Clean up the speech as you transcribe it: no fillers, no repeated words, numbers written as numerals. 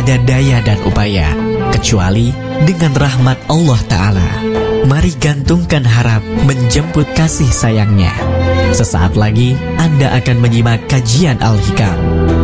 tiada daya dan upaya kecuali dengan rahmat Allah Ta'ala. Mari gantungkan harap menjemput kasih sayangnya. Sesaat lagi Anda akan menyimak kajian Al-Hikam.